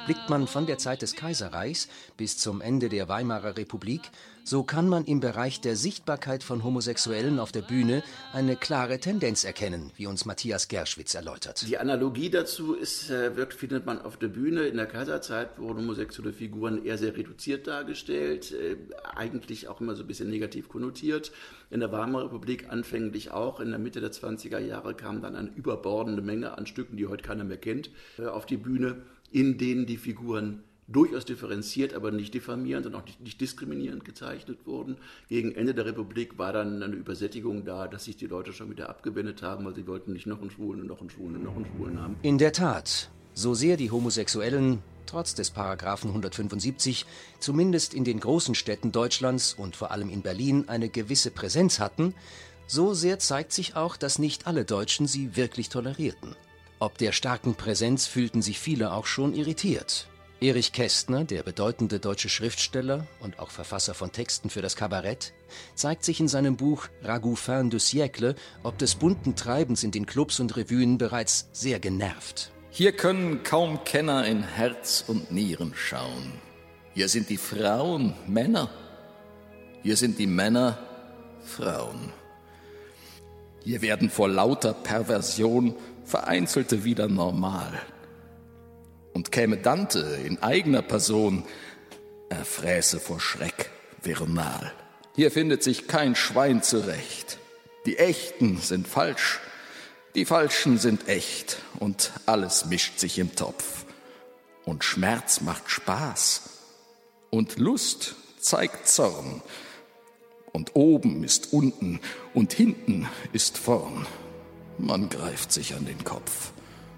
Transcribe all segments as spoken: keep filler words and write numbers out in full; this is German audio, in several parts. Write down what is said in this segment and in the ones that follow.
Blickt man von der Zeit des Kaiserreichs bis zum Ende der Weimarer Republik, so kann man im Bereich der Sichtbarkeit von Homosexuellen auf der Bühne eine klare Tendenz erkennen, wie uns Matthias Gerschwitz erläutert. Die Analogie dazu ist, wird, findet man auf der Bühne. In der Kaiserzeit wurden homosexuelle Figuren eher sehr reduziert dargestellt, eigentlich auch immer so ein bisschen negativ konnotiert. In der Weimarer Republik anfänglich auch. In der Mitte der zwanziger Jahre kam dann eine überbordende Menge an Stücken, die heute keiner mehr kennt, auf die Bühne, in denen die Figuren durchaus differenziert, aber nicht diffamierend und auch nicht, nicht diskriminierend gezeichnet wurden. Gegen Ende der Republik war dann eine Übersättigung da, dass sich die Leute schon wieder abgewendet haben, weil sie wollten nicht noch einen Schwulen und noch einen Schwulen und noch einen Schwulen haben. In der Tat, so sehr die Homosexuellen trotz des Paragraphen hundertfünfundsiebzig zumindest in den großen Städten Deutschlands und vor allem in Berlin eine gewisse Präsenz hatten, so sehr zeigt sich auch, dass nicht alle Deutschen sie wirklich tolerierten. Ob der starken Präsenz fühlten sich viele auch schon irritiert. Erich Kästner, der bedeutende deutsche Schriftsteller und auch Verfasser von Texten für das Kabarett, zeigt sich in seinem Buch Ragout fin de siècle ob des bunten Treibens in den Clubs und Revuen bereits sehr genervt. Hier können kaum Kenner in Herz und Nieren schauen. Hier sind die Frauen Männer, hier sind die Männer Frauen. Hier werden vor lauter Perversion Vereinzelte wieder normal. Und käme Dante in eigener Person, er fräße vor Schreck Vernal. Hier findet sich kein Schwein zurecht. Die Echten sind falsch, die Falschen sind echt und alles mischt sich im Topf. Und Schmerz macht Spaß und Lust zeigt Zorn. Und oben ist unten und hinten ist vorn. Man greift sich an den Kopf.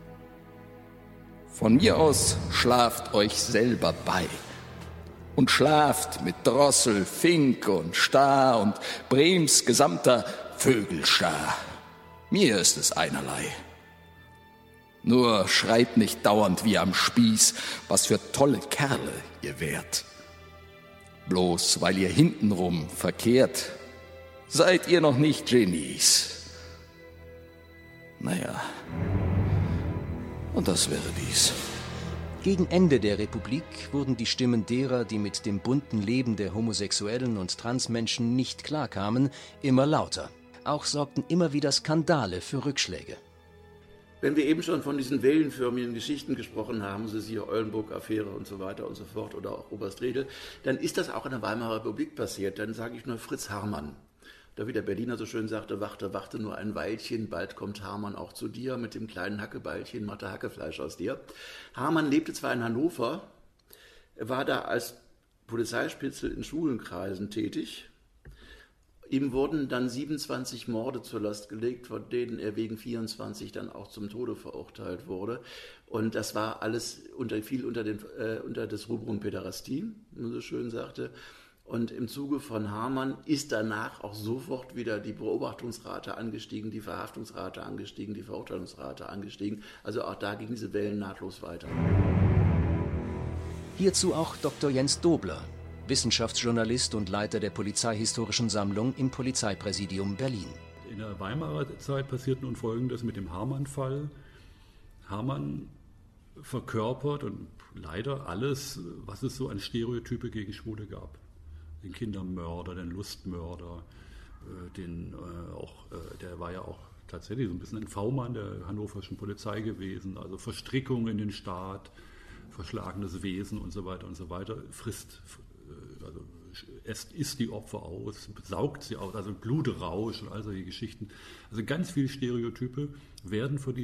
Von mir aus schlaft euch selber bei und schlaft mit Drossel, Fink und Stahr und Brems gesamter Vögelschar. Mir ist es einerlei. Nur schreit nicht dauernd wie am Spieß, was für tolle Kerle ihr wärt. Bloß weil ihr hintenrum verkehrt, seid ihr noch nicht Genies. Naja, und das wäre dies. Gegen Ende der Republik wurden die Stimmen derer, die mit dem bunten Leben der Homosexuellen und Transmenschen nicht klarkamen, immer lauter. Auch sorgten immer wieder Skandale für Rückschläge. Wenn wir eben schon von diesen wellenförmigen Geschichten gesprochen haben, so siehe Eulenburg-Affäre und so weiter und so fort oder auch Oberst Redl, dann ist das auch in der Weimarer Republik passiert. Dann sage ich nur Fritz Haarmann. Da wie der Berliner so schön sagte, warte, warte nur ein Weilchen, bald kommt Haarmann auch zu dir, mit dem kleinen Hackebeilchen macht er Hackefleisch aus dir. Haarmann lebte zwar in Hannover, war da als Polizeispitzel in Schulenkreisen tätig. Ihm wurden dann siebenundzwanzig Morde zur Last gelegt, von denen er wegen vierundzwanzig dann auch zum Tode verurteilt wurde. Und das war alles unter, fiel unter, den, äh, unter das Rubrum Päderastie, wie man so schön sagte. Und im Zuge von Haarmann ist danach auch sofort wieder die Beobachtungsrate angestiegen, die Verhaftungsrate angestiegen, die Verurteilungsrate angestiegen. Also auch da gingen diese Wellen nahtlos weiter. Hierzu auch Doktor Jens Dobler, Wissenschaftsjournalist und Leiter der Polizeihistorischen Sammlung im Polizeipräsidium Berlin. In der Weimarer Zeit passiert nun Folgendes mit dem Haarmann-Fall. Haarmann verkörpert und leider alles, was es so an Stereotype gegen Schwule gab. Den Kindermörder, den Lustmörder, den äh, auch, äh, der war ja auch tatsächlich so ein bisschen ein V-Mann der hannoverschen Polizei gewesen, also Verstrickung in den Staat, verschlagenes Wesen und so weiter und so weiter, frisst, äh, also esst, isst die Opfer aus, saugt sie aus, also Blutrausch und all solche Geschichten. Also ganz viele Stereotype werden vor die